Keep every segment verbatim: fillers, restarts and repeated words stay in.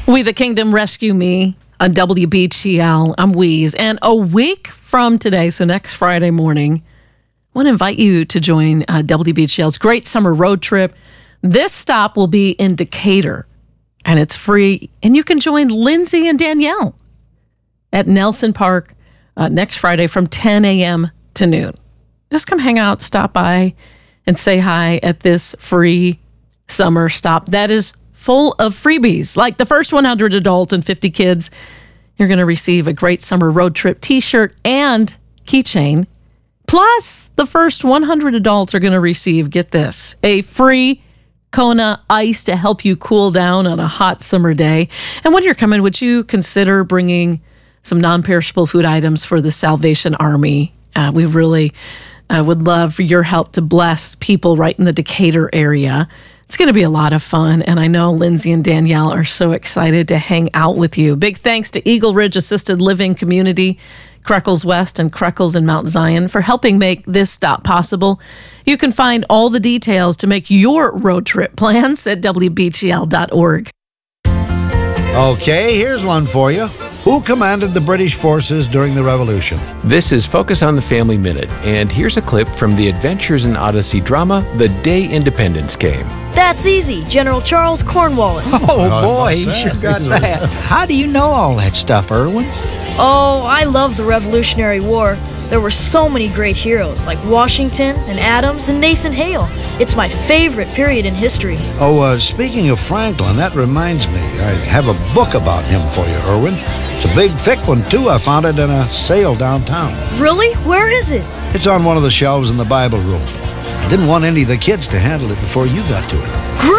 We the Kingdom, Rescue Me on W B T L. I'm Weeze. And a week from today, so next Friday morning, I want to invite you to join uh, W B T L's great summer road trip. This stop will be in Decatur, and it's free. And you can join Lindsay and Danielle at Nelson Park uh, next Friday from ten a.m. to noon. Just come hang out, stop by, and say hi at this free summer stop. That is full of freebies, like the first one hundred adults and fifty kids. You're going to receive a great summer road trip t-shirt and keychain. Plus, the first one hundred adults are going to receive, get this, a free Kona ice to help you cool down on a hot summer day. And when you're coming, would you consider bringing some non-perishable food items for the Salvation Army? Uh, we really uh, would love for your help to bless people right in the Decatur area. It's going to be a lot of fun, and I know Lindsay and Danielle are so excited to hang out with you. Big thanks to Eagle Ridge Assisted Living Community, Creckles West, and Creckles in Mount Zion for helping make this stop possible. You can find all the details to make your road trip plans at W B T L dot org. Okay, here's one for you. Who commanded the British forces during the Revolution? This is Focus on the Family Minute, and here's a clip from the Adventures in Odyssey drama, The Day Independence Came. That's easy, General Charles Cornwallis. Oh, boy, he sure got that. How do you know all that stuff, Erwin? Oh, I love the Revolutionary War. There were so many great heroes, like Washington and Adams and Nathan Hale. It's my favorite period in history. Oh, uh, speaking of Franklin, that reminds me. I have a book about him for you, Erwin. It's a big, thick one, too. I found it in a sale downtown. Really? Where is it? It's on one of the shelves in the Bible room. I didn't want any of the kids to handle it before you got to it.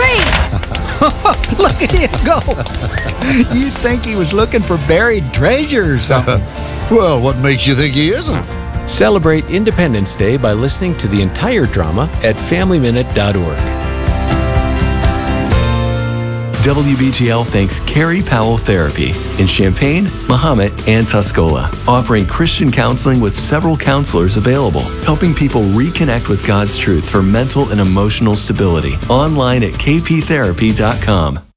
Great! Look at him go. You'd think he was looking for buried treasure or something. Well, what makes you think he isn't? Celebrate Independence Day by listening to the entire drama at family minute dot org. W B T L thanks Carrie Powell Therapy in Champaign, Mahomet, and Tuscola, offering Christian counseling with several counselors available, helping people reconnect with God's truth for mental and emotional stability. Online at k p therapy dot com.